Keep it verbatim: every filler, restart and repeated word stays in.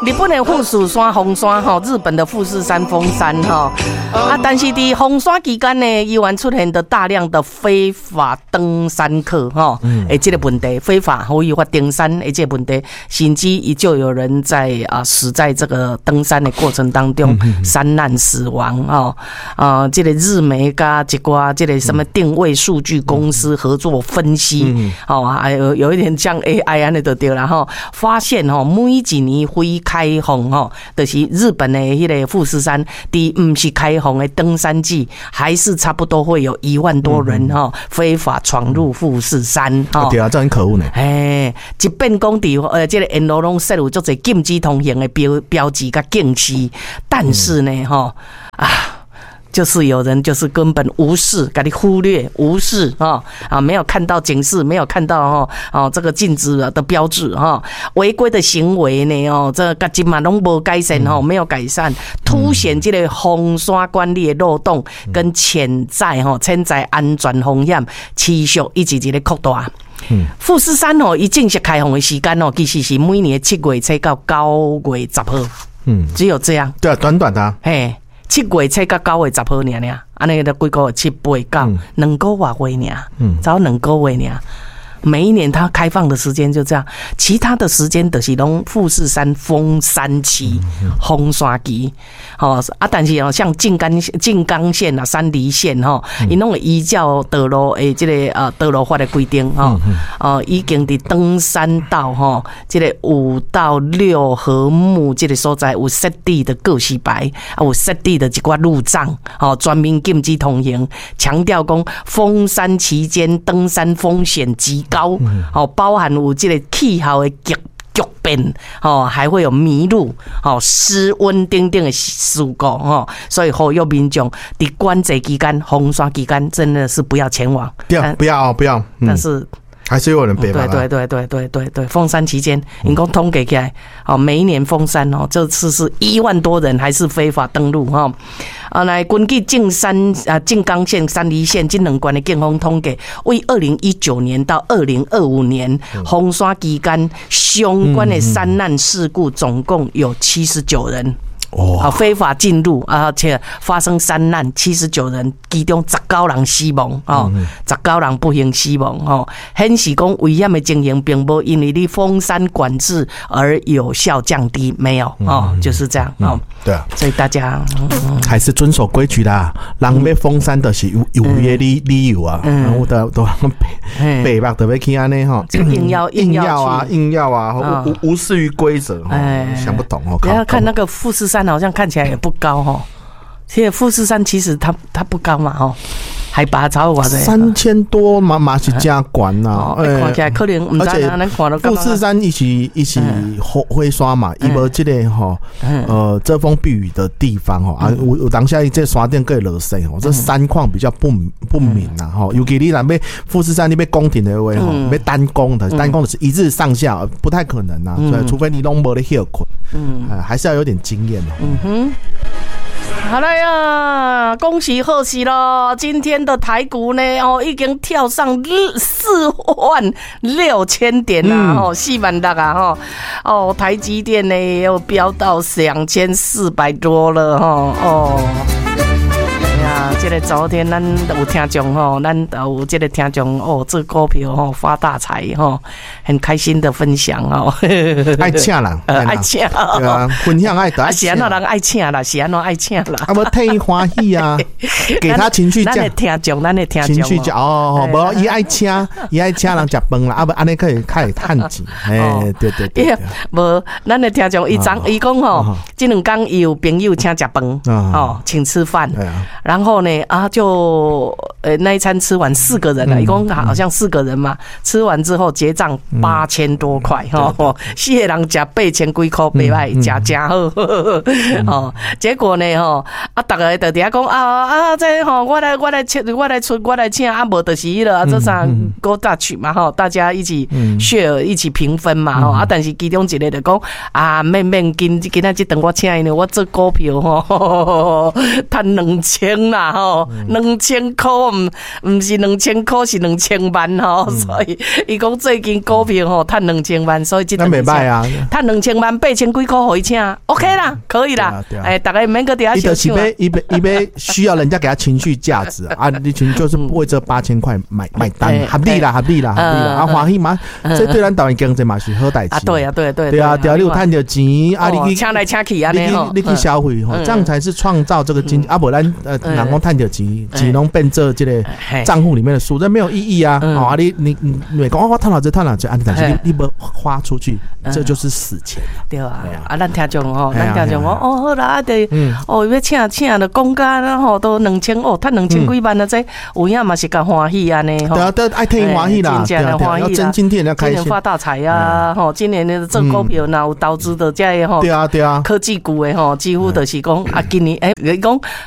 日本的富士山封山哈，日本的富士山封山哈啊，但是在封山期间呢，依然出现的大量的非法登山客哈，诶，这个问题非法非法登山诶，这个问题，甚至依就有人在啊死在这个登山的过程当中山难死亡哦啊，这个日媒加一挂这个什么定位数据公司合作分析哦，还有有一点像 A I 安尼就对了哈，发现哦每几年非开放吼，就是日本的迄个富士山，第不是开放的登山季，还是差不多会有一万多人哈、嗯、非法闯入富士山哈。 对啊，这很可恶呢。 哎，即便讲伫呃，这个沿路拢设有足侪禁止通行的标标志甲警示，但是呢哈、嗯、啊。就是有人就是根本无视，给你忽略无视啊啊，没有看到警示，没有看到哈哦这个禁止的标志哈，违规的行为呢哦，这个今嘛拢无改善哈，没有改善，凸显这个封山管理的漏洞跟潜在哈潜在安全风险持续一直一个扩大。嗯，富士山哦，伊正式开放的时间哦，其实是每年七月初到九月十号，嗯，只有这样。 对啊，短短的、啊。 嘿。七月初到九月十号尔尔，安尼就几个月七八九两个月月尔，嗯，只有两个月尔。每一年它开放的时间就这样，其他的时间就是拢富士山封山期、封山期，哦啊，但是哦，像静冈静冈县啊、山梨县哈，伊拢会依照道路诶，这个呃道路法的规定哈，哦，已经伫登山道哈，这个五到六合目这个所在有设置的告示牌，啊，有设置的一寡路障，哦，专门禁止通行，强调讲封山期间登山风险极高。高哦，包含有这个气候的极剧变哦，还会有迷路哦、失温等等的事故哦，所以呼吁民众在关节期间、封山期间，真的是不要前往。 不要不要不要， 但是。 还是有人被吧？ 对对对对对对对，封山期间，你讲统计起来，哦，每一年封山哦，这次是一万多人还是非法登陆哈？啊，来根据静山啊静冈县、山梨县这两县的警方统计，为二零一九年到二零二五年封山期间相关的山难事故，总共有七十九人。哦，非法进入，而且发生山难，七十九人，其中十九人死亡，哦，十九人不幸死亡，哦，显示讲危险的情形并无因为你封山管制而有效降低，没有，哦，就是这样，哦， 对啊， 所以大家、嗯、 还是遵守规矩啦。人要封山的是有有约理理由啊，然后都都北北北特别去安尼哈， 硬要硬要啊，硬要啊，无无视于规则，哎，想不懂哦。 不要看那个富士山。好像看起来也不高哈，其实富士山其实它它不高嘛哈，海拔超过三千多嘛嘛是加管呐， 看起来可能， 而且富士山一起一起灰山嘛，伊无这个哈呃遮风避雨的地方哈啊，有有当下这山顶可以落水哦，这山况比较不不明呐哈，尤其你那边富士山那边宫廷的位哈，要单攻的单攻的是一日上下，不太可能呐，所以除非你拢无咧休困，嗯，还是要有点经验的，嗯哼。 好了呀，恭喜贺喜咯！今天的台股呢，哦，已经跳上四万六千点啦，哦，四万六啊，哈，哦，台积电呢又飙到两千四百多了，哈，哦。啊，这个昨天咱有听众吼，咱有这个听众哦，这股票吼发大财吼，很开心的分享哦。 爱请人， 呃，爱请， 对啊，分享爱得爱请。 是安怎人爱请啦，是安怎爱请啦。 啊，无替伊欢喜啊，给他情绪价。 咱的听众，咱的听众。 情绪价哦，无伊爱请，伊爱请人食饭啦，啊不，安尼可以可以趁钱。哎，对对对。 无，咱的听众伊讲伊讲吼，这两天伊有朋友请食饭，哦，请吃饭。然后呢啊就呃那一餐吃完四个人了，一共好像四个人嘛，吃完之后结账八千多块哈，四个人吃八千几块，袂歹，吃真好哦。结果呢吼啊，大家就伫遐讲啊啊，这吼我来我来请我来出我来请啊，无就是迄了，这啥go Dutch嘛吼，大家一起 share 一起平分嘛吼啊，但是其中一个就讲啊，免免今今仔这顿我请因为我做股票吼，赚两千啦。 啦吼，两千块，唔唔是两千块，是两千万吼，所以伊讲最近股票吼赚两千万，所以这那没卖啊， 赚两千万八千几块互伊请 ，OK 啦，可以啦，哎，大概免个底下小想。伊被伊被需要人家给他情绪价值啊，你群就是为这八千块买买单，合理啦，合理啦，合理啦，啊欢喜嘛，这对咱台湾经济嘛是好代志啊，对啊，对对对啊，对啊，你有赚到钱啊，你去请来请去啊， 你去你去消费吼，这样才是创造这个经济啊，不然呃，人讲赚到钱，钱拢变做这个账户里面的数，这没有意义啊，哦啊，你你你你讲我赚哪只赚哪只，啊，但是你你不花出去，这就是死钱， 对啊，啊，咱听众吼，咱听众讲哦好啦，啊对，哦要请请的公家然后都两千哦，赚两千几万啊，这有影嘛是甲欢喜安尼吼， 对啊，对，爱替欢喜啦， 真正欢喜啦， 真今天要开心， 今年发大财啊，吼，今年的做股票哪有投资的这些吼， 对啊对啊， 科技股的吼，几乎就是讲啊，今年诶，你讲